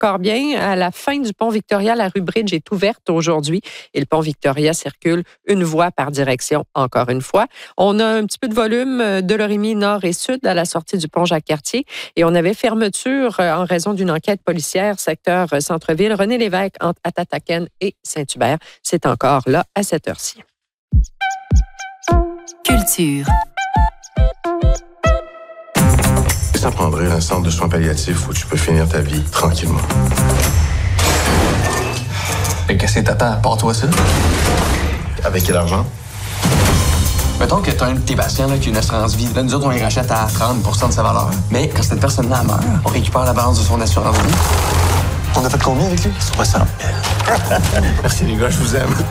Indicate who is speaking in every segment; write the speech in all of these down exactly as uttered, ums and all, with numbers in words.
Speaker 1: Corbien, à la fin du pont Victoria, la rue Bridge est ouverte aujourd'hui et le pont Victoria circule une voie par direction, encore une fois. On a un petit peu de volume de Lorimier nord et sud à la sortie du pont Jacques-Cartier et on avait fermeture en raison d'une enquête policière secteur centre-ville. René Lévesque entre Atataken et Saint-Hubert. C'est encore là à cette heure-ci.
Speaker 2: Culture.
Speaker 3: Ça prendrait un centre de soins palliatifs où tu peux finir ta vie tranquillement.
Speaker 4: Et qu'est-ce que t'attends? Pars-toi ça.
Speaker 3: Avec quel argent?
Speaker 4: Mettons que t'as un de tes patients là, qui a une assurance vie. Là, nous autres, on les rachète à trente pour cent de sa valeur. Mais quand cette personne-là meurt, on récupère la balance de son assurance vie.
Speaker 3: On a fait combien avec lui? soixante mille. Merci les gars, je vous aime.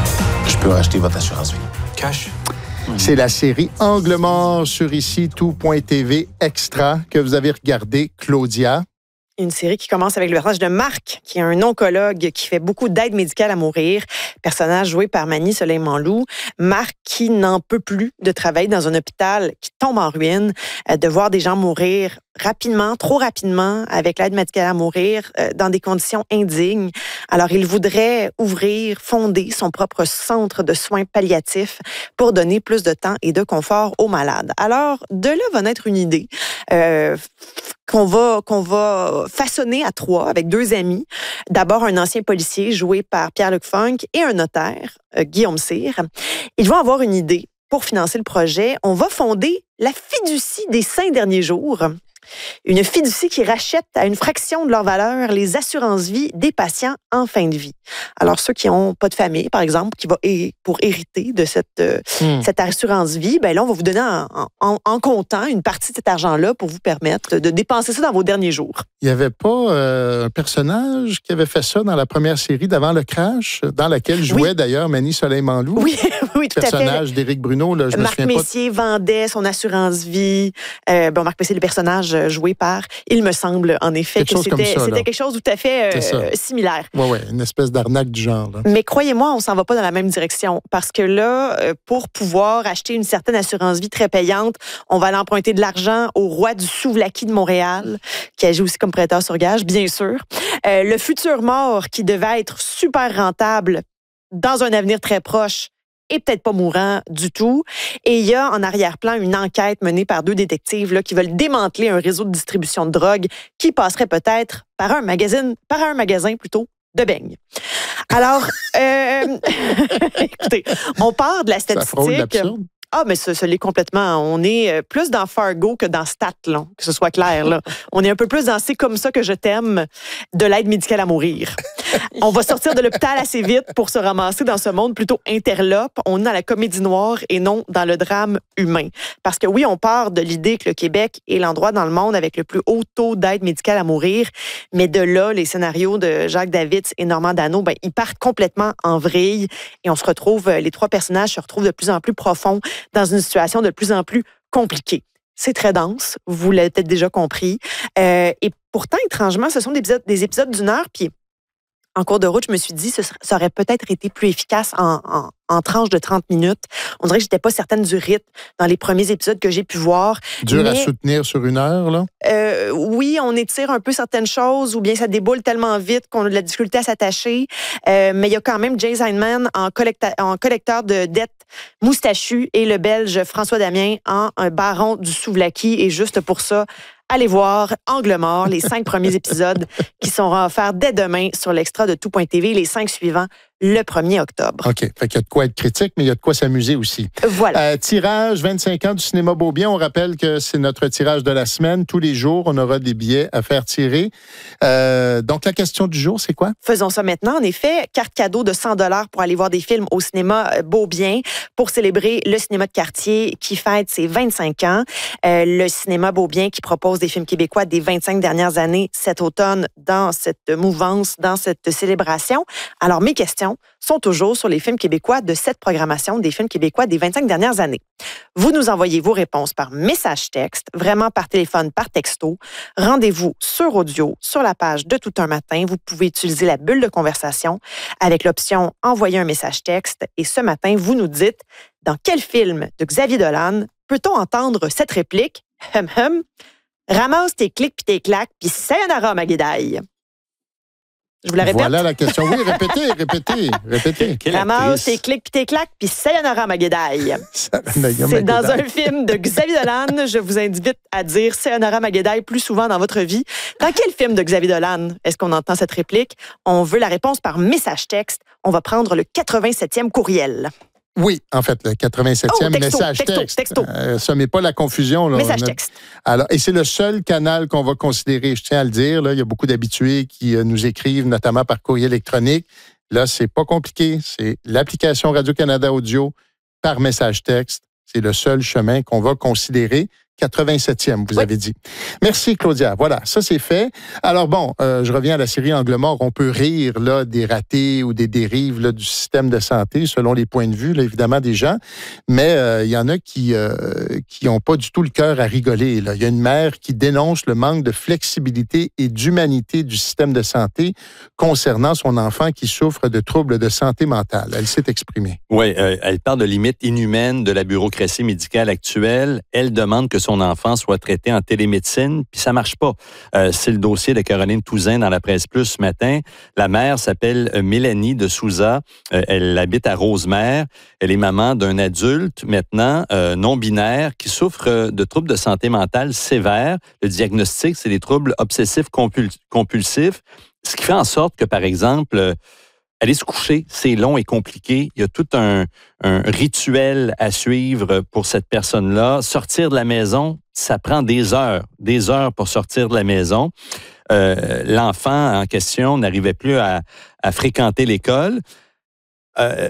Speaker 3: Je peux racheter votre assurance vie.
Speaker 4: Cash.
Speaker 5: C'est la série Angle mort sur ici tout point t v Extra que vous avez regardé, Claudia.
Speaker 6: Une série qui commence avec le personnage de Marc, qui est un oncologue qui fait beaucoup d'aide médicale à mourir. Personnage joué par Mani Soleil-Manlou. Marc qui n'en peut plus de travailler dans un hôpital qui tombe en ruine, de voir des gens mourir rapidement, trop rapidement, avec l'aide médicale à mourir, dans des conditions indignes. Alors, il voudrait ouvrir, fonder son propre centre de soins palliatifs pour donner plus de temps et de confort aux malades. Alors, de là va naître une idée euh, qu'on va, qu'on va façonner à trois avec deux amis. D'abord, un ancien policier joué par Pierre-Luc Funk et un notaire, euh, Guillaume Cyr. Ils vont avoir une idée pour financer le projet. On va fonder la fiducie des cinq derniers jours. Une fiducie qui rachète à une fraction de leur valeur les assurances-vie des patients en fin de vie. Alors, ceux qui n'ont pas de famille, par exemple, qui va pour hériter de cette, euh, mm. cette assurance-vie, ben là, on va vous donner en, en, en comptant une partie de cet argent-là pour vous permettre de dépenser ça dans vos derniers jours.
Speaker 5: Il n'y avait pas euh, un personnage qui avait fait ça dans la première série d'Avant le crash, dans laquelle jouait oui. d'ailleurs Mani Soleil-Manlou.
Speaker 6: Oui, oui, tout à fait.
Speaker 5: Personnage d'Éric Bruno, là, je
Speaker 6: Marc
Speaker 5: me souviens
Speaker 6: Messier
Speaker 5: pas.
Speaker 6: vendait son assurance-vie. Euh, bon, Marc Messier, le personnage joué par, il me semble, en effet,
Speaker 5: quelque
Speaker 6: que c'était,
Speaker 5: ça,
Speaker 6: c'était quelque chose tout à fait euh, similaire.
Speaker 5: Oui, oui, une espèce d'arnaque du genre. Là.
Speaker 6: Mais croyez-moi, on s'en va pas dans la même direction. Parce que là, pour pouvoir acheter une certaine assurance-vie très payante, on va aller emprunter de l'argent au roi du souvlaki de Montréal, qui agit aussi comme prêteur sur gage, bien sûr. Euh, le futur mort, qui devait être super rentable dans un avenir très proche, et peut-être pas mourant du tout. Et il y a en arrière-plan une enquête menée par deux détectives là, qui veulent démanteler un réseau de distribution de drogue qui passerait peut-être par un magazine, par un magasin plutôt, de beignes. Alors, euh, écoutez, on part de la statistique. Ah, mais ce, ce l'est complètement. On est plus dans Fargo que dans Stat, là, que ce soit clair. Là. On est un peu plus dans C'est comme ça que je t'aime de l'aide médicale à mourir. On va sortir de l'hôpital assez vite pour se ramasser dans ce monde plutôt interlope. On est dans la comédie noire et non dans le drame humain. Parce que oui, on part de l'idée que le Québec est l'endroit dans le monde avec le plus haut taux d'aide médicale à mourir. Mais de là, les scénarios de Jacques David et Normand Dano, ben, ils partent complètement en vrille et on se retrouve, les trois personnages se retrouvent de plus en plus profonds dans une situation de plus en plus compliquée. C'est très dense, vous l'avez peut-être déjà compris. Euh, et pourtant, étrangement, ce sont des épisodes, des épisodes d'une heure, puis en cours de route, je me suis dit, ce serait, ça aurait peut-être été plus efficace en, en, en tranche de trente minutes. On dirait que j'étais pas certaine du rythme dans les premiers épisodes que j'ai pu voir.
Speaker 5: Dur
Speaker 6: mais,
Speaker 5: à soutenir sur une heure, là?
Speaker 6: Euh, oui, on étire un peu certaines choses ou bien ça déboule tellement vite qu'on a de la difficulté à s'attacher. Euh, mais il y a quand même Jay Steinman en, collecta- en collecteur de dettes moustachu et le Belge François Damien en un baron du souvlaki. Et juste pour ça, allez voir Angle mort, les cinq premiers épisodes qui seront offerts dès demain sur l'extra de tout point t v, les cinq suivants le premier octobre.
Speaker 5: OK. Fait qu'il y a de quoi être critique, mais il y a de quoi s'amuser aussi.
Speaker 6: Voilà.
Speaker 5: Euh, tirage vingt-cinq ans du cinéma Beaubien. On rappelle que c'est notre tirage de la semaine. Tous les jours, on aura des billets à faire tirer. Euh, donc, la question du jour, c'est quoi?
Speaker 6: Faisons ça maintenant. En effet, carte cadeau de cent dollars pour aller voir des films au cinéma Beaubien pour célébrer le cinéma de quartier qui fête ses vingt-cinq ans. Euh, le cinéma Beaubien qui propose des films québécois des vingt-cinq dernières années cet automne dans cette mouvance, dans cette célébration. Alors, mes questions sont toujours sur les films québécois de cette programmation des films québécois des vingt-cinq dernières années. Vous nous envoyez vos réponses par message texte, vraiment par téléphone, par texto. Rendez-vous sur audio, sur la page de Tout un matin. Vous pouvez utiliser la bulle de conversation avec l'option « Envoyer un message texte ». Et ce matin, vous nous dites dans quel film de Xavier Dolan peut-on entendre cette réplique « Hum hum, ramasse tes clics puis tes claques puis sayonara ma guédaille ». Je vous la répète.
Speaker 5: Voilà la question. Oui, répétez, répétez, répétez.
Speaker 6: Ramasse tes clics puis tes claques, puis sayonara Magedai. C'est dans un film de Xavier Dolan. Je vous invite à dire sayonara Magedai plus souvent dans votre vie. Dans quel film de Xavier Dolan est-ce qu'on entend cette réplique? On veut la réponse par message texte. On va prendre le quatre-vingt-septième courriel.
Speaker 5: Oui, en fait, le quatre-vingt-septième
Speaker 6: oh, texto,
Speaker 5: message
Speaker 6: texto,
Speaker 5: texte.
Speaker 6: Texto.
Speaker 5: Euh, ça met pas la confusion. Là.
Speaker 6: Message
Speaker 5: a...
Speaker 6: texte.
Speaker 5: Alors, et c'est le seul canal qu'on va considérer. Je tiens à le dire. Là, il y a beaucoup d'habitués qui euh, nous écrivent, notamment par courrier électronique. Là, c'est pas compliqué. C'est l'application Radio-Canada Audio par message texte. C'est le seul chemin qu'on va considérer. quatre-vingt-septième, vous oui. avez dit. Merci, Claudia. Voilà, ça, c'est fait. Alors, bon, euh, je reviens à la série Angle mort. On peut rire là, des ratés ou des dérives là, du système de santé, selon les points de vue, là, évidemment, des gens. Mais euh, il y en a qui euh, qui n'ont pas du tout le cœur à rigoler. Là. Il y a une mère qui dénonce le manque de flexibilité et d'humanité du système de santé concernant son enfant qui souffre de troubles de santé mentale. Elle s'est exprimée.
Speaker 2: Oui, euh, elle parle de limites inhumaines de la bureaucratie médicale actuelle. Elle demande que son enfant soit traité en télémédecine, puis ça marche pas. Euh, c'est le dossier de Caroline Touzin dans la Presse Plus ce matin. La mère s'appelle Mélanie de Souza. Euh, elle habite à Rosemère. Elle est maman d'un adulte maintenant euh, non-binaire qui souffre de troubles de santé mentale sévères. Le diagnostic, c'est des troubles obsessifs compulsifs, ce qui fait en sorte que, par exemple, aller se coucher, c'est long et compliqué. Il y a tout un, un rituel à suivre pour cette personne-là. Sortir de la maison, ça prend des heures, des heures pour sortir de la maison. Euh, l'enfant en question n'arrivait plus à, à fréquenter l'école. Euh,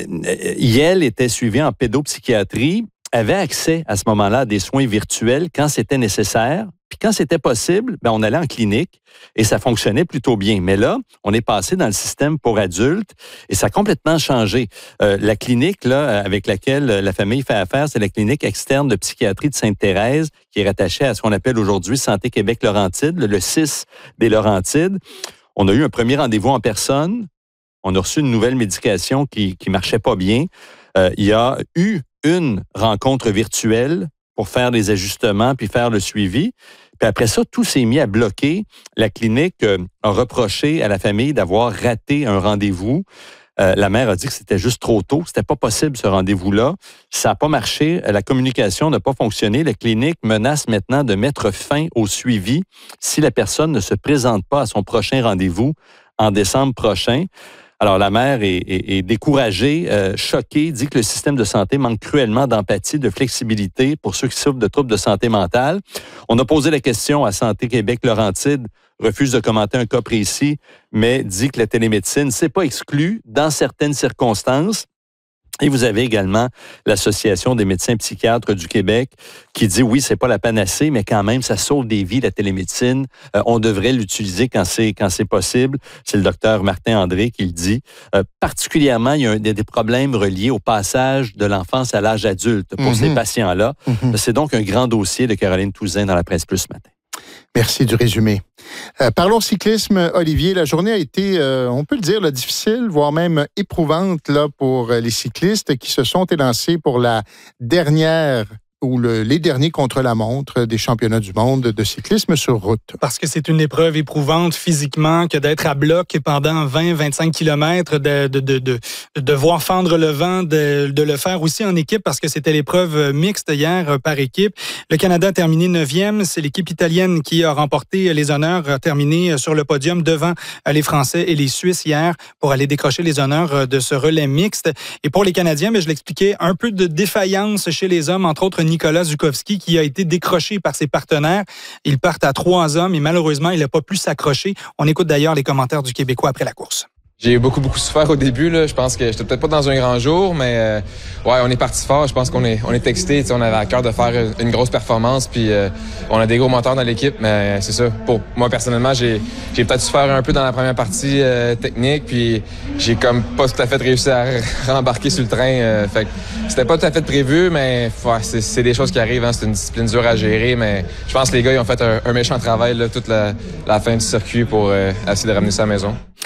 Speaker 2: Yael était suivie en pédopsychiatrie, avait accès à ce moment-là à des soins virtuels quand c'était nécessaire. Puis quand c'était possible, ben on allait en clinique et ça fonctionnait plutôt bien. Mais là, on est passé dans le système pour adultes et ça a complètement changé. Euh, la clinique là avec laquelle la famille fait affaire, c'est la clinique externe de psychiatrie de Sainte-Thérèse qui est rattachée à ce qu'on appelle aujourd'hui Santé Québec Laurentides, le C I S des Laurentides. On a eu un premier rendez-vous en personne. On a reçu une nouvelle médication qui qui marchait pas bien. Euh, il y a eu une rencontre virtuelle pour faire des ajustements puis faire le suivi. Puis après ça, tout s'est mis à bloquer. La clinique euh, a reproché à la famille d'avoir raté un rendez-vous. Euh, la mère a dit que c'était juste trop tôt. C'était pas possible, ce rendez-vous-là. Ça n'a pas marché. La communication n'a pas fonctionné. La clinique menace maintenant de mettre fin au suivi si la personne ne se présente pas à son prochain rendez-vous en décembre prochain. Alors, la mère est, est, est découragée, euh, choquée, dit que le système de santé manque cruellement d'empathie, de flexibilité pour ceux qui souffrent de troubles de santé mentale. On a posé la question à Santé Québec Laurentides, refuse de commenter un cas précis, mais dit que la télémédecine, c'est pas exclu dans certaines circonstances. Et vous avez également l'Association des médecins psychiatres du Québec qui dit oui, c'est pas la panacée, mais quand même, ça sauve des vies, la télémédecine. Euh, on devrait l'utiliser quand c'est quand c'est possible. C'est le docteur Martin André qui le dit. Euh, particulièrement, il y a un, des, des problèmes reliés au passage de l'enfance à l'âge adulte pour mm-hmm. ces patients-là. Mm-hmm. C'est donc un grand dossier de Caroline Touzin dans la Presse Plus ce matin.
Speaker 5: Merci du résumé. Euh, parlons cyclisme, Olivier. La journée a été, euh, on peut le dire, là, difficile, voire même éprouvante là, pour les cyclistes qui se sont élancés pour la dernière ou le, les derniers contre-la-montre des championnats du monde de cyclisme sur route.
Speaker 7: Parce que c'est une épreuve éprouvante physiquement que d'être à bloc pendant vingt à vingt-cinq kilomètres, de, de, de, de, de devoir fendre le vent, de, de le faire aussi en équipe parce que c'était l'épreuve mixte hier par équipe. Le Canada a terminé neuvième. C'est l'équipe italienne qui a remporté les honneurs, a terminé sur le podium devant les Français et les Suisses hier pour aller décrocher les honneurs de ce relais mixte. Et pour les Canadiens, mais je l'expliquais, un peu de défaillance chez les hommes, entre autres Nicolas Zukowski, qui a été décroché par ses partenaires. Ils partent à trois hommes et malheureusement, il n'a pas pu s'accrocher. On écoute d'ailleurs les commentaires du Québécois après la course.
Speaker 8: J'ai beaucoup, beaucoup souffert au début, là. Je pense que j'étais peut-être pas dans un grand jour, mais euh, ouais, on est parti fort. Je pense qu'on est, on est excités. On avait à cœur de faire une grosse performance, puis euh, on a des gros moteurs dans l'équipe, mais c'est ça. Pour moi, personnellement, j'ai, j'ai peut-être souffert un peu dans la première partie euh, technique, puis j'ai comme pas tout à fait réussi à rembarquer sur le train. Euh, fait que c'était pas tout à fait prévu, mais ouais, c'est, c'est des choses qui arrivent. Hein. C'est une discipline dure à gérer, mais je pense que les gars, ils ont fait un, un méchant travail là, toute la, la fin du circuit pour euh, essayer de ramener ça à la maison.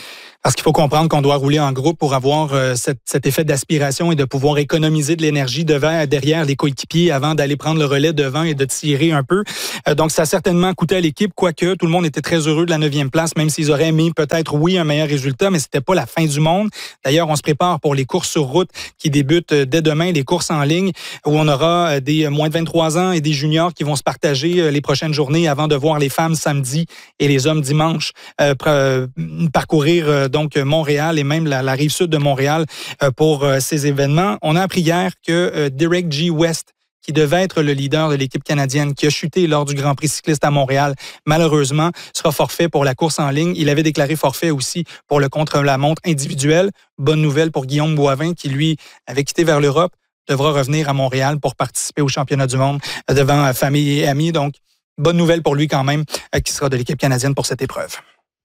Speaker 7: Parce qu'il faut comprendre qu'on doit rouler en groupe pour avoir euh, cet, cet effet d'aspiration et de pouvoir économiser de l'énergie devant, derrière les coéquipiers avant d'aller prendre le relais devant et de tirer un peu. Euh, donc, ça a certainement coûté à l'équipe, quoique tout le monde était très heureux de la neuvième place, même s'ils auraient aimé peut-être, oui, un meilleur résultat, mais c'était pas la fin du monde. D'ailleurs, on se prépare pour les courses sur route qui débutent dès demain, les courses en ligne, où on aura des moins de vingt-trois ans et des juniors qui vont se partager les prochaines journées avant de voir les femmes samedi et les hommes dimanche euh, euh, parcourir euh, donc Montréal et même la, la rive sud de Montréal euh, pour euh, ces événements. On a appris hier que euh, Derek G. West, qui devait être le leader de l'équipe canadienne, qui a chuté lors du Grand Prix cycliste à Montréal, malheureusement, sera forfait pour la course en ligne. Il avait déclaré forfait aussi pour le contre-la-montre individuel. Bonne nouvelle pour Guillaume Boivin, qui, lui, avait quitté vers l'Europe, devra revenir à Montréal pour participer au championnat du monde devant famille et amis. Donc, bonne nouvelle pour lui quand même, qui sera de l'équipe canadienne pour cette épreuve.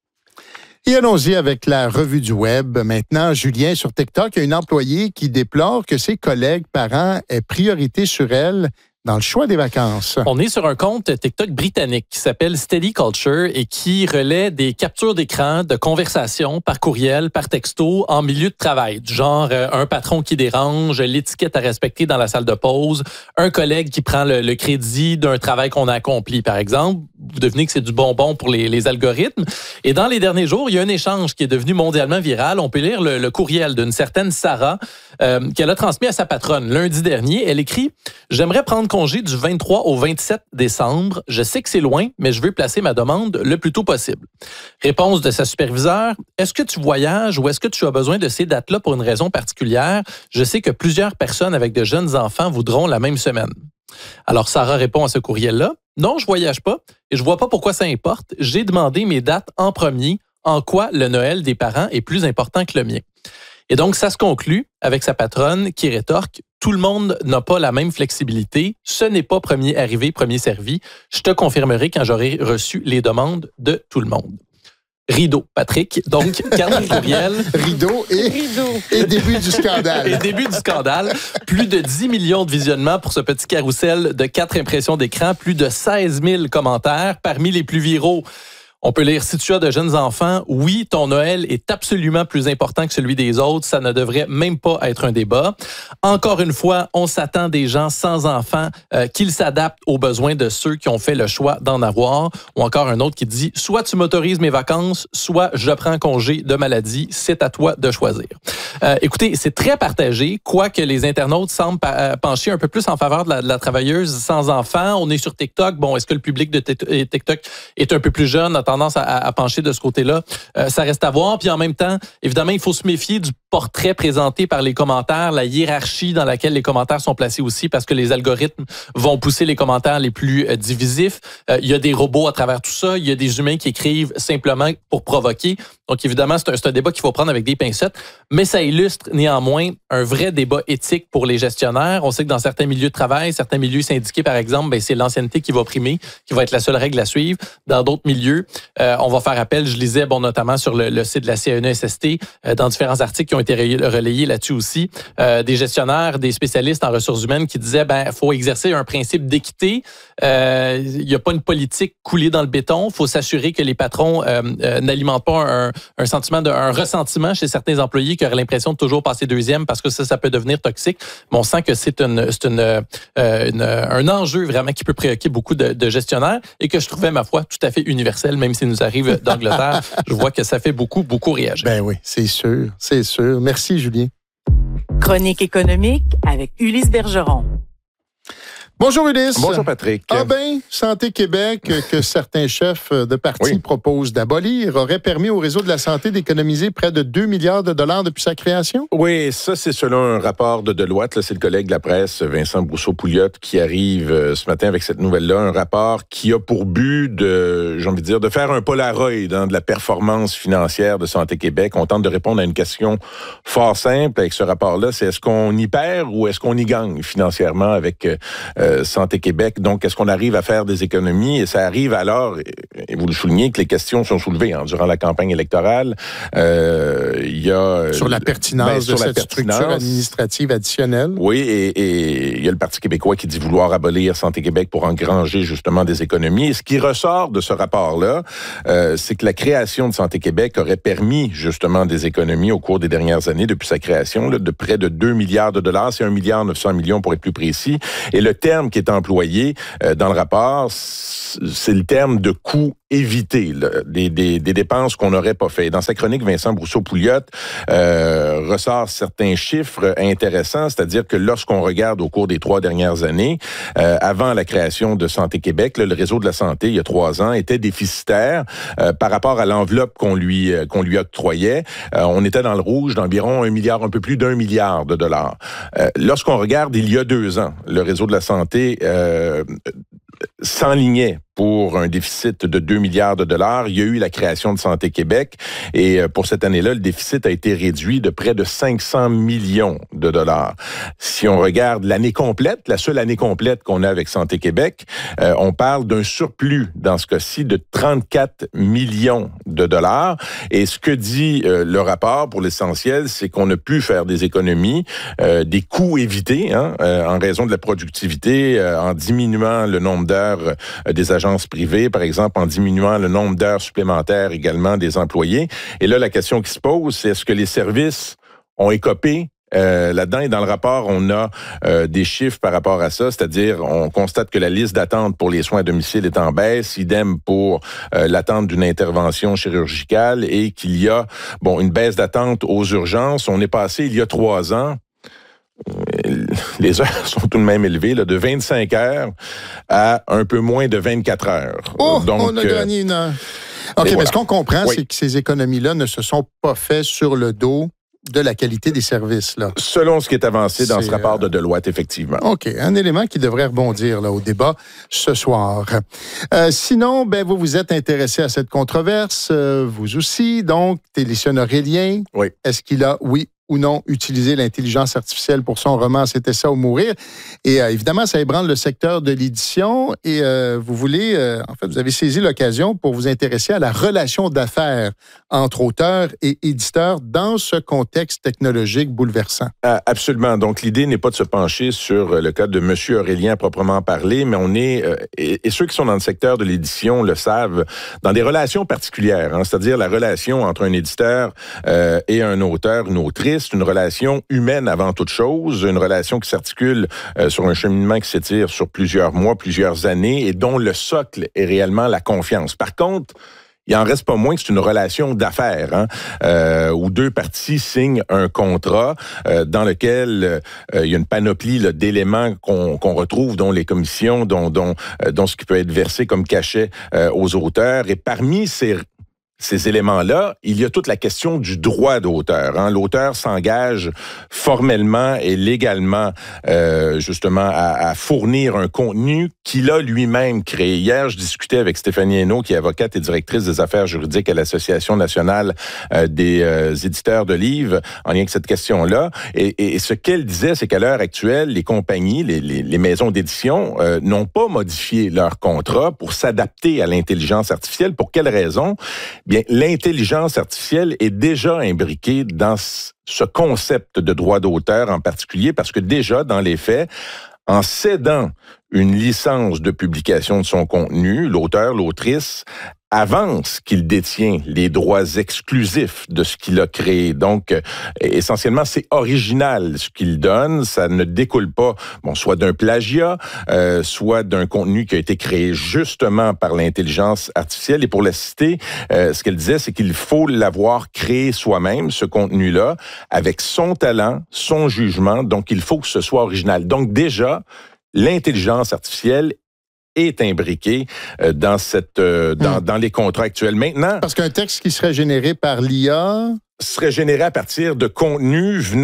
Speaker 5: Et allons-y avec la revue du web. Maintenant, Julien, sur TikTok, il y a une employée qui déplore que ses collègues parents aient priorité sur elle dans le choix des vacances.
Speaker 9: On est sur un compte TikTok britannique qui s'appelle Steady Culture et qui relaie des captures d'écran de conversations par courriel, par texto, en milieu de travail. Du genre euh, un patron qui dérange, l'étiquette à respecter dans la salle de pause, un collègue qui prend le, le crédit d'un travail qu'on a accompli, par exemple. Vous devinez que c'est du bonbon pour les, les algorithmes. Et dans les derniers jours, il y a un échange qui est devenu mondialement viral. On peut lire le, le courriel d'une certaine Sarah euh, qu'elle a transmis à sa patronne lundi dernier. Elle écrit « J'aimerais prendre congé du vingt-trois au vingt-sept décembre. Je sais que c'est loin, mais je veux placer ma demande le plus tôt possible. » Réponse de sa superviseure « Est-ce que tu voyages ou est-ce que tu as besoin de ces dates-là pour une raison particulière? Je sais que plusieurs personnes avec de jeunes enfants voudront la même semaine. » Alors Sarah répond à ce courriel-là « Non, je voyage pas et je vois pas pourquoi ça importe. J'ai demandé mes dates en premier. En quoi le Noël des parents est plus important que le mien? » Et donc, ça se conclut avec sa patronne qui rétorque « Tout le monde n'a pas la même flexibilité. Ce n'est pas premier arrivé, premier servi. Je te confirmerai quand j'aurai reçu les demandes de tout le monde. » Rideau, Patrick. Donc, quatre courriels.
Speaker 5: Rideau et, Rideau. et début du scandale.
Speaker 9: Et début du scandale. Plus de dix millions de visionnements pour ce petit carrousel de quatre impressions d'écran. Plus de seize mille commentaires. Parmi les plus viraux, on peut lire « Si tu as de jeunes enfants, oui, ton Noël est absolument plus important que celui des autres. Ça ne devrait même pas être un débat. » Encore une fois, on s'attend des gens sans enfants euh, qu'ils s'adaptent aux besoins de ceux qui ont fait le choix d'en avoir. Ou encore un autre qui dit « Soit tu m'autorises mes vacances, soit je prends congé de maladie. C'est à toi de choisir. » Euh, écoutez, c'est très partagé, quoique les internautes semblent pa- pencher un peu plus en faveur de la, de la travailleuse sans enfants. On est sur TikTok. Bon, est-ce que le public de TikTok est un peu plus jeune, a tendance à, à pencher de ce côté-là? Euh, ça reste à voir. Puis en même temps, évidemment, il faut se méfier du portrait présenté par les commentaires, la hiérarchie dans laquelle les commentaires sont placés aussi, parce que les algorithmes vont pousser les commentaires les plus euh, divisifs. Euh, il y a des robots à travers tout ça. Il y a des humains qui écrivent simplement pour provoquer. Donc, évidemment, c'est un, c'est un débat qu'il faut prendre avec des pincettes, mais ça illustre néanmoins un vrai débat éthique pour les gestionnaires. On sait que dans certains milieux de travail, certains milieux syndiqués, par exemple, ben, c'est l'ancienneté qui va primer, qui va être la seule règle à suivre. Dans d'autres milieux, euh, on va faire appel, je lisais, bon, notamment sur le, le site de la C N E S S T, euh, dans différents articles qui ont été relayés là-dessus aussi, euh, des gestionnaires, des spécialistes en ressources humaines qui disaient, ben, faut exercer un principe d'équité. Euh, il n'y a pas une politique coulée dans le béton. Il faut s'assurer que les patrons euh, euh, n'alimentent pas un, un sentiment de, un ressentiment chez certains employés qui auraient l'impression de toujours passer deuxième parce que ça, ça peut devenir toxique. Mais on sent que c'est, une, c'est une, euh, une, un enjeu vraiment qui peut préoccuper beaucoup de, de gestionnaires et que je trouvais, ma foi, tout à fait universel, même s'il nous arrive d'Angleterre. Je vois que ça fait beaucoup, beaucoup réagir.
Speaker 5: Ben oui, c'est sûr, c'est sûr. Merci, Julien.
Speaker 10: Chronique économique avec Ulysse Bergeron.
Speaker 5: Bonjour Ulysse.
Speaker 11: Bonjour Patrick.
Speaker 5: Ah ben, Santé Québec, que certains chefs de partis oui. proposent d'abolir, aurait permis au réseau de la santé d'économiser près de deux milliards de dollars depuis sa création?
Speaker 11: Oui, ça c'est selon un rapport de Deloitte. Là, c'est le collègue de la presse, Vincent Brousseau-Pouliot, qui arrive euh, ce matin avec cette nouvelle-là. Un rapport qui a pour but de, j'ai envie de dire, de faire un Polaroid hein, de la performance financière de Santé Québec. On tente de répondre à une question fort simple avec ce rapport-là. C'est est-ce qu'on y perd ou est-ce qu'on y gagne financièrement avec euh, euh, Santé Québec. Donc, est-ce qu'on arrive à faire des économies? Et ça arrive alors, et vous le soulignez, que les questions sont soulevées hein, durant la campagne électorale. Euh, il y a...
Speaker 5: Sur la pertinence ben, sur de la cette pertinence. structure administrative additionnelle.
Speaker 11: Oui, et, et il y a le Parti québécois qui dit vouloir abolir Santé Québec pour engranger justement des économies. Et ce qui ressort de ce rapport-là, euh, c'est que la création de Santé Québec aurait permis justement des économies au cours des dernières années, depuis sa création, là, de près de deux milliards de dollars. C'est un milliard neuf cents millions pour être plus précis. Et le terme qui est employé euh, dans le rapport, c'est le terme de coût évité, là, des, des, des dépenses qu'on n'aurait pas fait. Dans sa chronique, Vincent Brousseau-Pouliot euh, ressort certains chiffres intéressants, c'est-à-dire que lorsqu'on regarde au cours des trois dernières années, euh, avant la création de Santé Québec, là, le réseau de la santé, il y a trois ans, était déficitaire euh, par rapport à l'enveloppe qu'on lui euh, qu'on lui octroyait. Euh, on était dans le rouge d'environ un milliard, un peu plus d'un milliard de dollars. Euh, lorsqu'on regarde il y a deux ans, le réseau de la santé euh, s'enlignait pour un déficit de deux milliards de dollars. Il y a eu la création de Santé Québec et pour cette année-là, le déficit a été réduit de près de cinq cents millions de dollars. Si on regarde l'année complète, la seule année complète qu'on a avec Santé Québec, euh, on parle d'un surplus, dans ce cas-ci, de trente-quatre millions de dollars. Et ce que dit euh, le rapport, pour l'essentiel, c'est qu'on a pu faire des économies, euh, des coûts évités, hein, euh, en raison de la productivité, euh, en diminuant le nombre d'heures euh, des agents privées, par exemple, en diminuant le nombre d'heures supplémentaires également des employés. Et là, la question qui se pose, c'est est-ce que les services ont écopé Euh, là-dedans, et dans le rapport, on a euh, des chiffres par rapport à ça, c'est-à-dire on constate que la liste d'attente pour les soins à domicile est en baisse, idem pour euh, l'attente d'une intervention chirurgicale, et qu'il y a bon une baisse d'attente aux urgences. On est passé il y a trois ans, les heures sont tout de même élevées, là, de vingt-cinq heures à un peu moins de vingt-quatre heures.
Speaker 5: Oh,
Speaker 11: Donc,
Speaker 5: on a euh, gagné une heure. OK, mais voilà. Ce qu'on comprend, oui. c'est que ces économies-là ne se sont pas faites sur le dos de la qualité des services, là.
Speaker 11: Selon ce qui est avancé dans
Speaker 5: c'est,
Speaker 11: ce rapport de Deloitte, effectivement.
Speaker 5: OK, un élément qui devrait rebondir là, au débat ce soir. Euh, sinon, ben, vous vous êtes intéressé à cette controverse, euh, vous aussi, donc, Télésien Aurélien.
Speaker 11: Oui.
Speaker 5: Est-ce qu'il a, oui ou non, utiliser l'intelligence artificielle pour son roman « C'était ça ou mourir ». Et euh, évidemment, ça ébranle le secteur de l'édition et euh, vous voulez, euh, en fait, vous avez saisi l'occasion pour vous intéresser à la relation d'affaires entre auteurs et éditeurs dans ce contexte technologique bouleversant.
Speaker 11: Ah, absolument. Donc, l'idée n'est pas de se pencher sur le cas de M. Aurélien à proprement parler, mais on est, euh, et, et ceux qui sont dans le secteur de l'édition le savent, dans des relations particulières, hein, c'est-à-dire la relation entre un éditeur euh, et un auteur, une autrice. C'est une relation humaine avant toute chose, une relation qui s'articule euh, sur un cheminement qui s'étire sur plusieurs mois, plusieurs années et dont le socle est réellement la confiance. Par contre, il en reste pas moins que c'est une relation d'affaires, hein, euh, où deux parties signent un contrat euh, dans lequel euh, il y a une panoplie là, d'éléments qu'on, qu'on retrouve, dont les commissions, dont, dont, euh, dont ce qui peut être versé comme cachet euh, aux auteurs. Et parmi ces Ces éléments-là, il y a toute la question du droit d'auteur. Hein. L'auteur s'engage formellement et légalement, euh, justement, à, à fournir un contenu qu'il a lui-même créé. Hier, je discutais avec Stéphanie Hainaut, qui est avocate et directrice des affaires juridiques à l'Association nationale euh, des euh, éditeurs de livres, en lien avec cette question-là. Et, et, et ce qu'elle disait, c'est qu'à l'heure actuelle, les compagnies, les, les, les maisons d'édition euh, n'ont pas modifié leur contrat pour s'adapter à l'intelligence artificielle. Pour quelle raison? Bien, l'intelligence artificielle est déjà imbriquée dans ce concept de droit d'auteur en particulier, parce que déjà, dans les faits, en cédant une licence de publication de son contenu, l'auteur, l'autrice avance qu'il détient les droits exclusifs de ce qu'il a créé. Donc, euh, essentiellement, c'est original ce qu'il donne. Ça ne découle pas, bon, soit d'un plagiat, euh, soit d'un contenu qui a été créé justement par l'intelligence artificielle. Et pour la citer, euh, ce qu'elle disait, c'est qu'il faut l'avoir créé soi-même, ce contenu-là, avec son talent, son jugement. Donc, il faut que ce soit original. Donc, déjà, l'intelligence artificielle est imbriqué euh, dans cette euh, dans, mmh. dans les contrats actuels. Maintenant,
Speaker 5: parce qu'un texte qui serait généré par l'I A
Speaker 11: serait généré à partir de contenus venant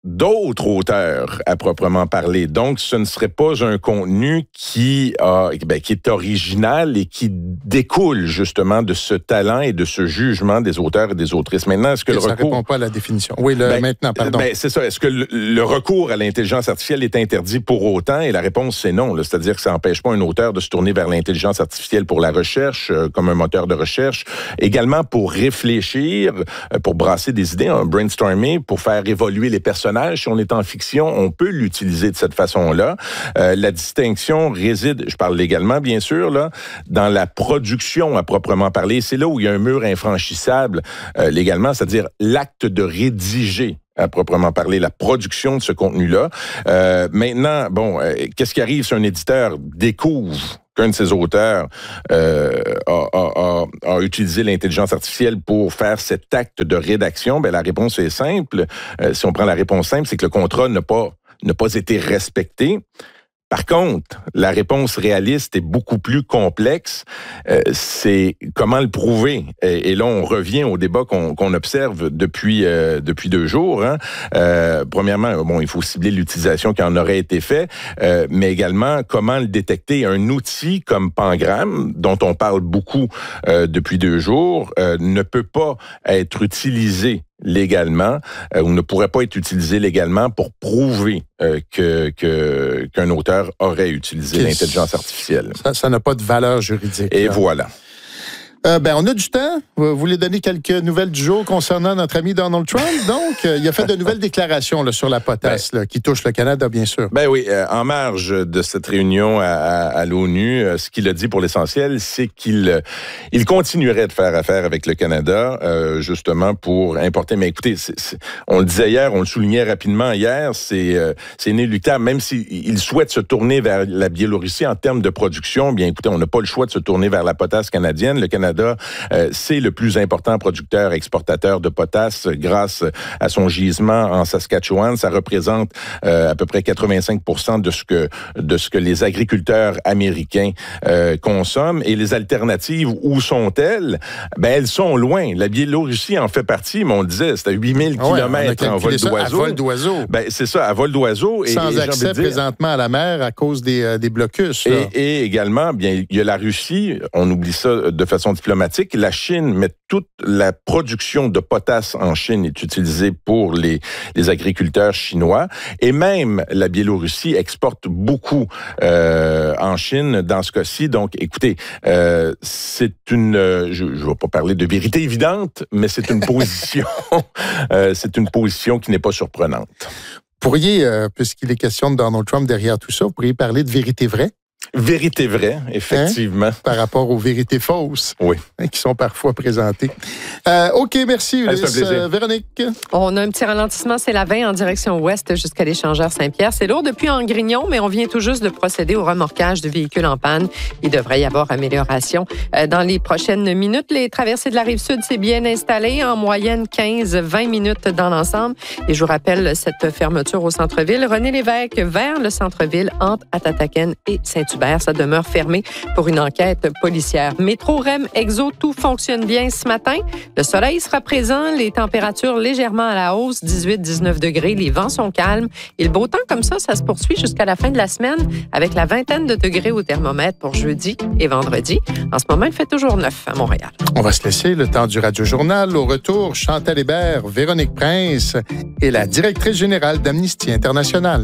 Speaker 11: d'autres auteurs à proprement parler. Donc, ce ne serait pas un contenu qui, a, ben, qui est original et qui découle justement de ce talent et de ce jugement des auteurs et des autrices. Maintenant, est-ce que
Speaker 5: et
Speaker 11: le
Speaker 5: ça
Speaker 11: recours...
Speaker 5: Ça répond pas à la définition. Oui, le,
Speaker 11: ben,
Speaker 5: maintenant, pardon.
Speaker 11: Ben, c'est ça. Est-ce que le, le recours à l'intelligence artificielle est interdit pour autant? Et la réponse, c'est non. Là. C'est-à-dire que ça n'empêche pas un auteur de se tourner vers l'intelligence artificielle pour la recherche, euh, comme un moteur de recherche. Également pour réfléchir, euh, pour brasser des idées, un brainstorming, pour faire évoluer les personnages. Si on est en fiction, on peut l'utiliser de cette façon-là. Euh, la distinction réside, je parle légalement bien sûr, là, dans la production à proprement parler. C'est là où il y a un mur infranchissable euh, légalement, c'est-à-dire l'acte de rédiger à proprement parler, la production de ce contenu-là. Euh, maintenant, bon, euh, qu'est-ce qui arrive si un éditeur découvre qu'un de ses auteurs euh, a, a, a, a utilisé l'intelligence artificielle pour faire cet acte de rédaction? Ben, la réponse est simple. Euh, si on prend la réponse simple, c'est que le contrat n'a pas, n'a pas été respecté. Par contre, la réponse réaliste est beaucoup plus complexe. Euh, c'est comment le prouver. Et, et là, on revient au débat qu'on, qu'on observe depuis euh, depuis deux jours. Hein. Euh, premièrement, bon, il faut cibler l'utilisation qui en aurait été faite, euh, mais également comment le détecter. Un outil comme Pangram, dont on parle beaucoup euh, depuis deux jours, euh, ne peut pas être utilisé légalement euh, ou ne pourrait pas être utilisé légalement pour prouver euh, que, que qu'un auteur aurait utilisé okay. l'intelligence artificielle.
Speaker 5: Ça, ça n'a pas de valeur juridique.
Speaker 11: Et
Speaker 5: là.
Speaker 11: Voilà.
Speaker 5: Euh, ben, on a du temps. Vous voulez donner quelques nouvelles du jour concernant notre ami Donald Trump? Donc, euh, il a fait de nouvelles déclarations là, sur la potasse ben, là, qui touche le Canada, bien sûr.
Speaker 11: Ben oui, euh, en marge de cette réunion à, à, à l'ONU, euh, ce qu'il a dit pour l'essentiel, c'est qu'il euh, il continuerait de faire affaire avec le Canada, euh, justement pour importer. Mais écoutez, c'est, c'est, on le disait hier, on le soulignait rapidement hier, c'est, euh, c'est inéluctable. Même s'il souhaite se tourner vers la Biélorussie en termes de production, bien écoutez, on n'a pas le choix de se tourner vers la potasse canadienne. Le Canada Euh, c'est le plus important producteur exportateur de potasse grâce à son gisement en Saskatchewan. Ça représente euh, à peu près quatre-vingt-cinq pour cent de ce que de ce que les agriculteurs américains euh, consomment. Et les alternatives, où sont-elles? Ben elles sont loin. La Biélorussie en fait partie, mais on le disait, c'est à huit mille
Speaker 5: ouais,
Speaker 11: kilomètres en vol d'oiseau.
Speaker 5: À vol d'oiseau.
Speaker 11: Ben c'est ça, à vol d'oiseau.
Speaker 5: Sans et, et accès présentement à la mer à cause des, euh, des blocus.
Speaker 11: Et, et également, bien, il y a la Russie. On oublie ça de façon diplomatique. La Chine met toute la production de potasse en Chine est utilisée pour les, les agriculteurs chinois. Et même la Biélorussie exporte beaucoup euh, en Chine dans ce cas-ci. Donc, écoutez, euh, c'est une... Je ne vais pas parler de vérité évidente, mais c'est une position... euh, c'est une position qui n'est pas surprenante.
Speaker 5: Pourriez, euh, puisqu'il est question de Donald Trump derrière tout ça, vous pourriez parler de vérité vraie?
Speaker 11: Vérité vraie, effectivement. Hein?
Speaker 5: Par rapport aux vérités fausses
Speaker 11: oui.
Speaker 5: hein, qui sont parfois présentées. Euh, OK, merci Ulysse. Euh, Véronique?
Speaker 1: On a un petit ralentissement, c'est la vingt en direction ouest jusqu'à l'échangeur Saint-Pierre. C'est lourd depuis Angrignon, mais on vient tout juste de procéder au remorquage de véhicules en panne. Il devrait y avoir amélioration. Euh, dans les prochaines minutes, les traversées de la Rive-Sud, c'est bien installé. En moyenne, quinze à vingt minutes dans l'ensemble. Et je vous rappelle cette fermeture au centre-ville. René Lévesque vers le centre-ville entre Atataken et Saint-Hubert. Ça demeure fermé pour une enquête policière. Métro, R E M, Exo, tout fonctionne bien ce matin. Le soleil sera présent, les températures légèrement à la hausse, dix-huit à dix-neuf degrés. Les vents sont calmes. Et le beau temps comme ça, ça se poursuit jusqu'à la fin de la semaine avec la vingtaine de degrés au thermomètre pour jeudi et vendredi. En ce moment, il fait toujours neuf à Montréal.
Speaker 5: On va se laisser le temps du Radio-Journal. Au retour, Chantal Hébert, Véronique Prince et la directrice générale d'Amnesty International.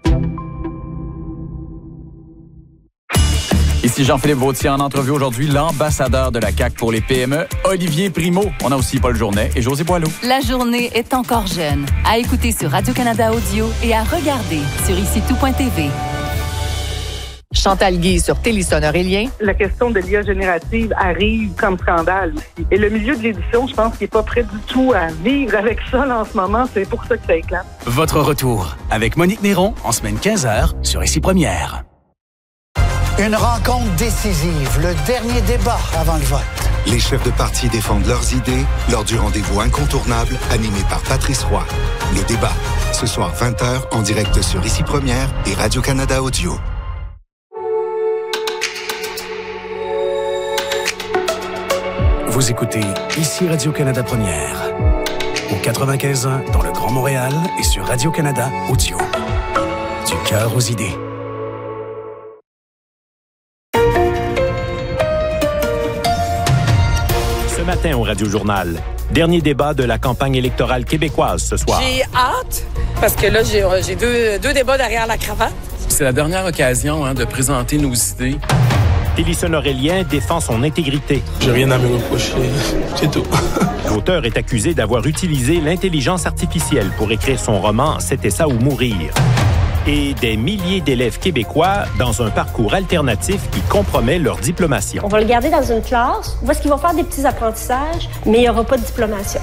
Speaker 12: Ici Jean-Philippe Vautier en entrevue aujourd'hui, l'ambassadeur de la C A Q pour les P M E, Olivier Primo. On a aussi Paul Journet et José Boileau.
Speaker 13: La journée est encore jeune. À écouter sur Radio-Canada Audio et à regarder sur ici tout point t v.
Speaker 10: Chantal Guy sur Téléson Aurélien.
Speaker 14: La question de l'I A générative arrive comme scandale aussi. Et le milieu de l'édition, je pense qu'il n'est pas prêt du tout à vivre avec ça là, en ce moment. C'est pour ça que ça éclate.
Speaker 15: Votre retour avec Monique Néron en semaine quinze heures sur Ici Première.
Speaker 16: Une rencontre décisive, le dernier débat avant le vote.
Speaker 17: Les chefs de parti défendent leurs idées lors du rendez-vous incontournable animé par Patrice Roy. Le débat, ce soir vingt heures en direct sur Ici Première et Radio-Canada Audio.
Speaker 15: Vous écoutez Ici Radio-Canada Première. au quatre-vingt-quinze ans dans le Grand Montréal et sur Radio-Canada Audio. Du cœur aux idées.
Speaker 18: Ce matin au Radio-Journal, dernier débat de la campagne électorale québécoise ce soir.
Speaker 19: J'ai hâte, parce que là, j'ai, j'ai deux, deux débats derrière la cravate.
Speaker 20: C'est la dernière occasion hein, de présenter nos idées.
Speaker 18: Télisson Aurélien défend son intégrité.
Speaker 21: J'ai rien à me reprocher, c'est tout.
Speaker 18: L'auteur est accusé d'avoir utilisé l'intelligence artificielle pour écrire son roman « C'était ça ou mourir ». Et des milliers d'élèves québécois dans un parcours alternatif qui compromet leur diplomation.
Speaker 22: On va le garder dans une classe, où est-ce qu'ils vont faire des petits apprentissages, mais il n'y aura pas de diplomation.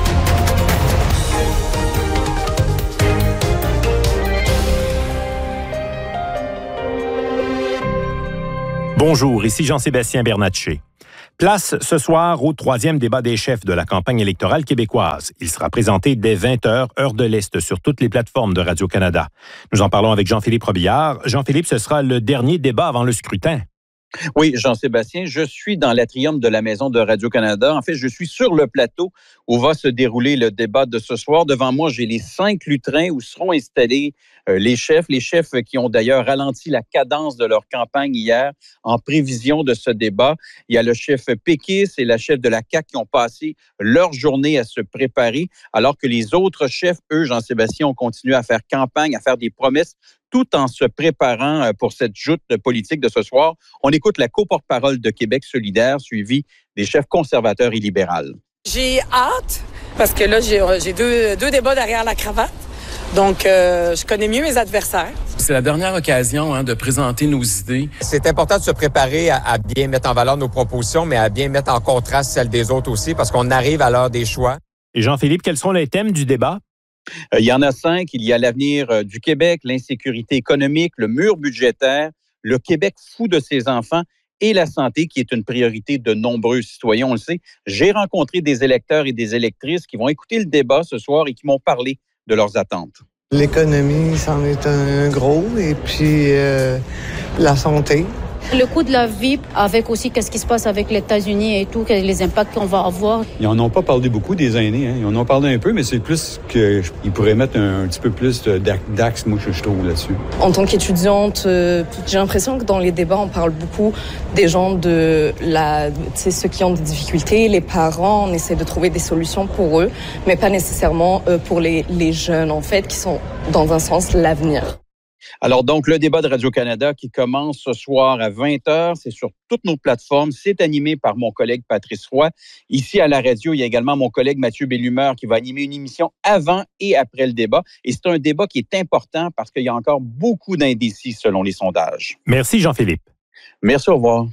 Speaker 18: Bonjour, ici Jean-Sébastien Bernatchez. Place ce soir au troisième débat des chefs de la campagne électorale québécoise. Il sera présenté dès vingt heures, heure de l'Est, sur toutes les plateformes de Radio-Canada. Nous en parlons avec Jean-Philippe Robillard. Jean-Philippe, ce sera le dernier débat avant le scrutin.
Speaker 23: Oui, Jean-Sébastien, je suis dans l'atrium de la maison de Radio-Canada. En fait, je suis sur le plateau où va se dérouler le débat de ce soir. Devant moi, j'ai les cinq lutrins où seront installés euh, les chefs, les chefs qui ont d'ailleurs ralenti la cadence de leur campagne hier en prévision de ce débat. Il y a le chef Pékis et la chef de la C A Q qui ont passé leur journée à se préparer, alors que les autres chefs, eux, Jean-Sébastien, ont continué à faire campagne, à faire des promesses, tout en se préparant pour cette joute politique de ce soir. On écoute la co-porte-parole de Québec solidaire, suivie des chefs conservateurs et libérales.
Speaker 19: J'ai hâte, parce que là, j'ai, j'ai deux, deux débats derrière la cravate. Donc, euh, je connais mieux mes adversaires.
Speaker 20: C'est la dernière occasion hein, de présenter nos idées.
Speaker 24: C'est important de se préparer à, à bien mettre en valeur nos propositions, mais à bien mettre en contraste celles des autres aussi, parce qu'on arrive à l'heure des choix.
Speaker 18: Et Jean-Philippe, quels sont les thèmes du débat?
Speaker 23: Euh, il y en a cinq. Il y a l'avenir euh, du Québec, l'insécurité économique, le mur budgétaire, le Québec fou de ses enfants et la santé, qui est une priorité de nombreux citoyens, on le sait. J'ai rencontré des électeurs et des électrices qui vont écouter le débat ce soir et qui m'ont parlé de leurs attentes.
Speaker 25: L'économie, c'en est un gros, et puis euh, la santé.
Speaker 26: Le coût de la vie, avec aussi qu'est-ce qui se passe avec les États-Unis et tout, les impacts qu'on va avoir.
Speaker 27: Ils n'en ont pas parlé beaucoup des aînés, hein. Ils en ont parlé un peu, mais c'est plus qu'ils pourraient mettre un, un petit peu plus d'axe, moi, je trouve, là-dessus.
Speaker 28: En tant qu'étudiante, euh, j'ai l'impression que dans les débats, on parle beaucoup des gens de la, tu sais, ceux qui ont des difficultés, les parents, on essaie de trouver des solutions pour eux, mais pas nécessairement euh, pour les, les jeunes, en fait, qui sont, dans un sens, l'avenir.
Speaker 23: Alors donc, le débat de Radio-Canada qui commence ce soir à vingt heures, c'est sur toutes nos plateformes. C'est animé par mon collègue Patrice Roy. Ici à la radio, il y a également mon collègue Mathieu Bellumeur qui va animer une émission avant et après le débat. Et c'est un débat qui est important parce qu'il y a encore beaucoup d'indécis selon les sondages.
Speaker 18: Merci Jean-Philippe.
Speaker 23: Merci, au revoir.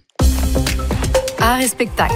Speaker 13: Art et spectacle.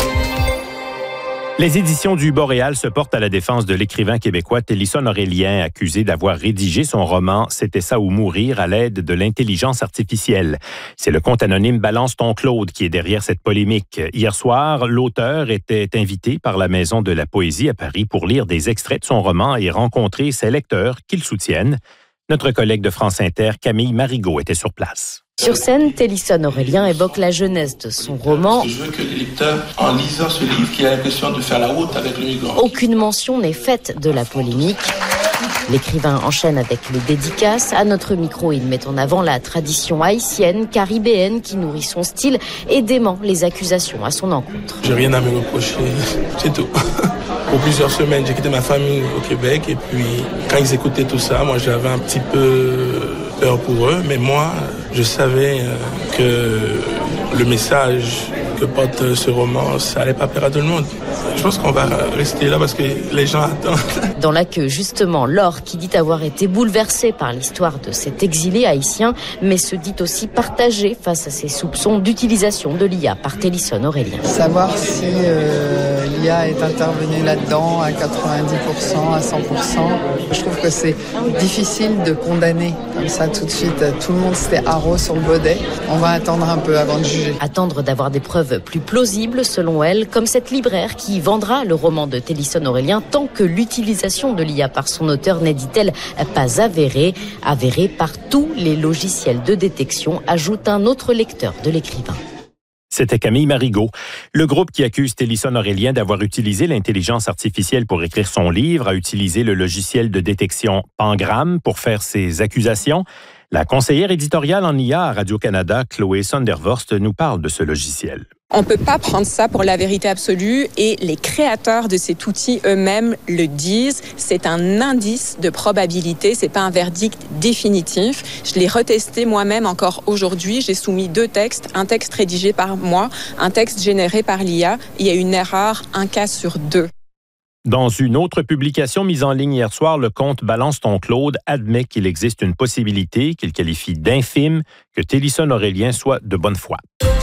Speaker 18: Les éditions du Boréal se portent à la défense de l'écrivain québécois Télisson Aurélien, accusé d'avoir rédigé son roman « C'était ça ou mourir » à l'aide de l'intelligence artificielle. C'est le compte anonyme Balance ton Claude qui est derrière cette polémique. Hier soir, l'auteur était invité par la Maison de la Poésie à Paris pour lire des extraits de son roman et rencontrer ses lecteurs qui le soutiennent. Notre collègue de France Inter, Camille Marigot, était sur place.
Speaker 29: Sur scène, Télisson Aurélien évoque la jeunesse de son roman.
Speaker 30: Je veux que les lecteurs, en lisant ce livre, qu'il ait l'impression de faire la route avec le migrant.
Speaker 29: Aucune mention n'est faite de la polémique. L'écrivain enchaîne avec les dédicaces. À notre micro, il met en avant la tradition haïtienne, caribéenne, qui nourrit son style et dément les accusations à son encontre.
Speaker 21: J'ai rien à me reprocher, c'est tout. Pour plusieurs semaines, j'ai quitté ma famille au Québec et puis quand ils écoutaient tout ça, moi j'avais un petit peu peur pour eux, mais moi je savais que le message que porte ce roman, ça allait pas plaire à tout le monde. Je pense qu'on va rester là parce que les gens attendent.
Speaker 29: Dans la queue, justement, Laure, qui dit avoir été bouleversée par l'histoire de cet exilé haïtien, mais se dit aussi partagée face à ces soupçons d'utilisation de l'I A par Télisson Aurélien.
Speaker 31: Savoir si euh, l'I A est intervenue là-dedans à quatre-vingt-dix pour cent, à cent pour cent, je trouve que c'est difficile de condamner comme ça tout de suite. Tout le monde s'était haro sur le baudet. On va attendre un peu avant de juger.
Speaker 29: Attendre d'avoir des preuves plus plausibles, selon elle, comme cette libraire qui vendra le roman de Télisson Aurélien tant que l'utilisation de l'I A par son auteur n'est, dit-elle, pas avérée, avérée par tous les logiciels de détection, ajoute un autre lecteur de l'écrivain.
Speaker 18: C'était Camille Marigot. Le groupe qui accuse Télisson Aurélien d'avoir utilisé l'intelligence artificielle pour écrire son livre a utilisé le logiciel de détection Pangram pour faire ses accusations. La conseillère éditoriale en I A à Radio-Canada, Chloé Sondervorst, nous parle de ce logiciel.
Speaker 1: On ne peut pas prendre ça pour la vérité absolue et les créateurs de cet outil eux-mêmes le disent. C'est un indice de probabilité, c'est pas un verdict définitif. Je l'ai retesté moi-même encore aujourd'hui. J'ai soumis deux textes, un texte rédigé par moi, un texte généré par l'I A. Il y a une erreur, un cas sur deux.
Speaker 18: Dans une autre publication mise en ligne hier soir, le compte Balance ton Claude admet qu'il existe une possibilité, qu'il qualifie d'infime, que Télisson Aurélien soit de bonne foi.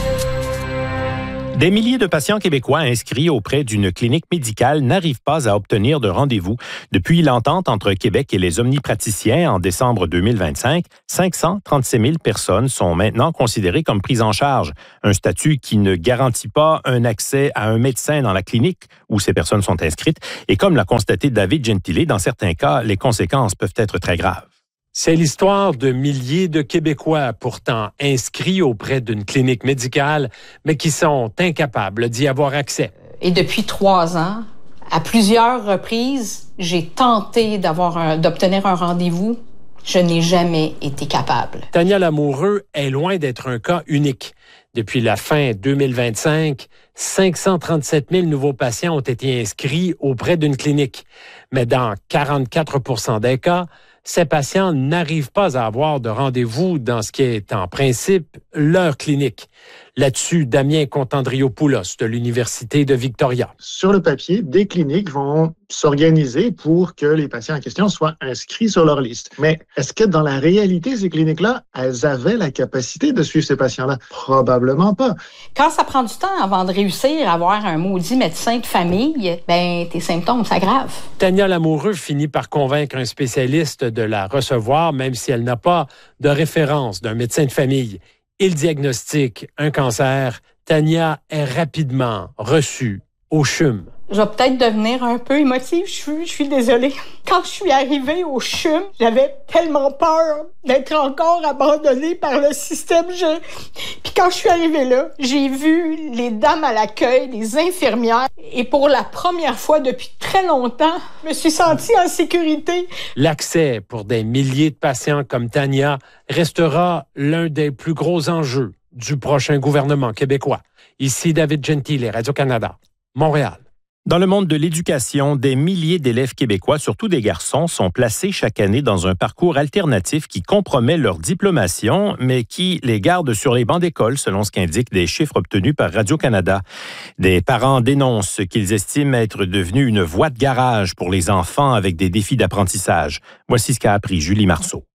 Speaker 18: Des milliers de patients québécois inscrits auprès d'une clinique médicale n'arrivent pas à obtenir de rendez-vous. Depuis l'entente entre Québec et les omnipraticiens en décembre deux mille vingt-cinq, cinq cent trente-six mille personnes sont maintenant considérées comme prises en charge. Un statut qui ne garantit pas un accès à un médecin dans la clinique où ces personnes sont inscrites. Et comme l'a constaté David Gentile, dans certains cas, les conséquences peuvent être très graves.
Speaker 2: C'est l'histoire de milliers de Québécois pourtant inscrits auprès d'une clinique médicale, mais qui sont incapables d'y avoir accès.
Speaker 3: Et depuis trois ans, à plusieurs reprises, j'ai tenté d'avoir un, d'obtenir un rendez-vous. Je n'ai jamais été capable.
Speaker 2: Tania Lamoureux est loin d'être un cas unique. Depuis la fin deux mille vingt-cinq, cinq cent trente-sept mille nouveaux patients ont été inscrits auprès d'une clinique. Mais dans quarante-quatre pour cent des cas, ces patients n'arrivent pas à avoir de rendez-vous dans ce qui est en principe leur clinique. Là-dessus, Damien Contandriopoulos de l'Université de Victoria.
Speaker 4: Sur le papier, des cliniques vont s'organiser pour que les patients en question soient inscrits sur leur liste. Mais est-ce que dans la réalité, ces cliniques-là, elles avaient la capacité de suivre ces patients-là? Probablement pas.
Speaker 3: Quand ça prend du temps avant de réussir à avoir un maudit médecin de famille, ben tes symptômes s'aggravent.
Speaker 2: Tania Lamoureux finit par convaincre un spécialiste de la recevoir, même si elle n'a pas de référence d'un médecin de famille. Il diagnostique un cancer. Tania est rapidement reçue au C H U M.
Speaker 3: Je vais peut-être devenir un peu émotive, je suis, je suis désolée. Quand je suis arrivée au C H U M, j'avais tellement peur d'être encore abandonnée par le système. Je... Puis quand je suis arrivée là, j'ai vu les dames à l'accueil, les infirmières, et pour la première fois depuis très longtemps, je me suis sentie en sécurité.
Speaker 2: L'accès pour des milliers de patients comme Tania restera l'un des plus gros enjeux du prochain gouvernement québécois. Ici David Gentile, Radio-Canada, Montréal.
Speaker 18: Dans le monde de l'éducation, des milliers d'élèves québécois, surtout des garçons, sont placés chaque année dans un parcours alternatif qui compromet leur diplomation, mais qui les garde sur les bancs d'école, selon ce qu'indiquent des chiffres obtenus par Radio-Canada. Des parents dénoncent qu'ils estiment être devenus une voie de garage pour les enfants avec des défis d'apprentissage. Voici ce qu'a appris Julie Marceau.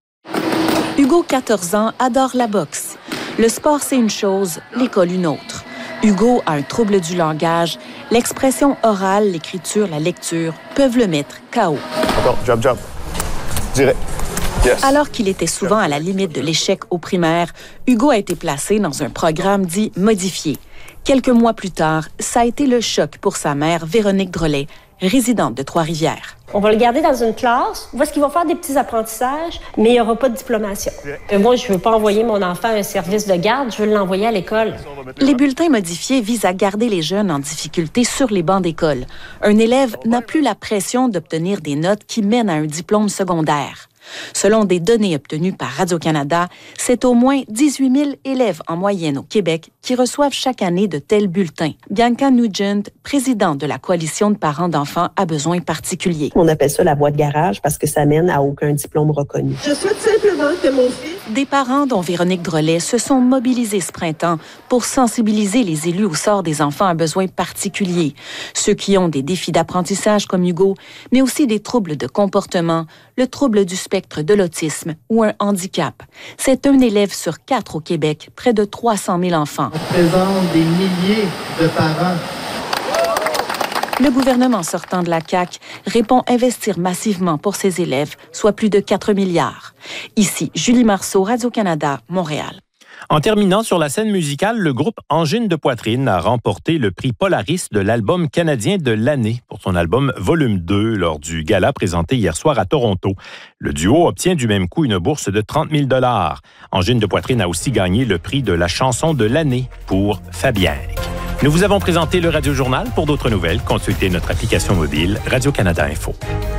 Speaker 5: Hugo, quatorze ans, adore la boxe. Le sport, c'est une chose, l'école, une autre. Hugo a un trouble du langage. L'expression orale, l'écriture, la lecture peuvent le mettre K O.
Speaker 6: Encore, jump, jump. Direct. Yes.
Speaker 5: Alors qu'il était souvent à la limite de l'échec au primaire, Hugo a été placé dans un programme dit modifié. Quelques mois plus tard, ça a été le choc pour sa mère, Véronique Drolet, résidente de Trois-Rivières.
Speaker 22: On va le garder dans une classe où est-ce qu'il va faire des petits apprentissages, mais il n'y aura pas de diplomation. Et moi, je ne veux pas envoyer mon enfant à un service de garde, je veux l'envoyer à l'école.
Speaker 5: Les bulletins modifiés visent à garder les jeunes en difficulté sur les bancs d'école. Un élève n'a plus la pression d'obtenir des notes qui mènent à un diplôme secondaire. Selon des données obtenues par Radio-Canada, c'est au moins dix-huit mille élèves en moyenne au Québec qui reçoivent chaque année de tels bulletins. Bianca Nugent, présidente de la Coalition de parents d'enfants à besoins particuliers.
Speaker 7: On appelle ça la voie de garage parce que ça mène à aucun diplôme reconnu.
Speaker 22: Je souhaite simplement que mon fils...
Speaker 5: Des parents, dont Véronique Drolet, se sont mobilisés ce printemps pour sensibiliser les élus au sort des enfants à besoins particuliers. Ceux qui ont des défis d'apprentissage comme Hugo, mais aussi des troubles de comportement, le trouble du spectre de l'autisme ou un handicap. C'est un élève sur quatre au Québec, près de trois cent mille enfants.
Speaker 4: On présente des milliers de parents.
Speaker 5: Le gouvernement sortant de la C A Q répond investir massivement pour ses élèves, soit plus de quatre milliards. Ici, Julie Marceau, Radio-Canada, Montréal.
Speaker 18: En terminant sur la scène musicale, le groupe Angine de poitrine a remporté le prix Polaris de l'album canadien de l'année pour son album Volume deux lors du gala présenté hier soir à Toronto. Le duo obtient du même coup une bourse de trente mille dollars. Angine de poitrine a aussi gagné le prix de la chanson de l'année pour Fabienne. Nous vous avons présenté le Radio Journal. Pour d'autres nouvelles, consultez notre application mobile Radio-Canada Info.